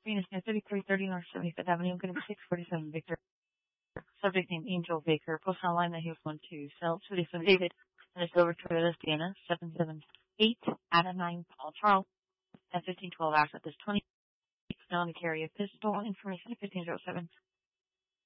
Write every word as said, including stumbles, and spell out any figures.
Venus near thirty-three thirty North seventy-fifth Avenue, going to be six forty-seven Victor. Subject name Angel Baker. Post online that he was one two. Cell twenty-seven David. And it's over to Toyota Sienna seven seven eight Adam nine Paul Charles at fifteen twelve Asset. This twenty known to carry a pistol. Information fifteen oh seven.